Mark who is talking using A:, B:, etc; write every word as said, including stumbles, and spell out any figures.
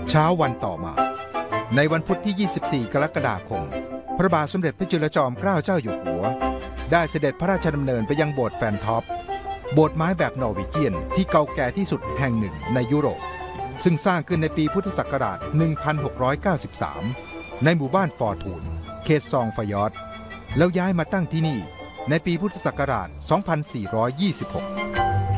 A: เช้าวันต่อมาในวันพุธที่ ยี่สิบสี่ กรกฎาคมพระบาทสมเด็จพระจุลจอมเกล้าเจ้าอยู่หัวได้เสด็จพระราชดำเนินไปยังโบสถ์แฟนท็อปโบสถ์ไม้แบบนอร์วีเจียนที่เก่าแก่ที่สุดแห่งหนึ่งในยุโรปซึ่งสร้างขึ้นในปีพุทธศักราช หนึ่งพันหกร้อยเก้าสิบสาม ในหมู่บ้านฟอร์ทูนเขตซองฟยอดแล้วย้ายมาตั้งที่นี่ในปีพุทธศักราช สองพันสี่ร้อยยี่สิบหก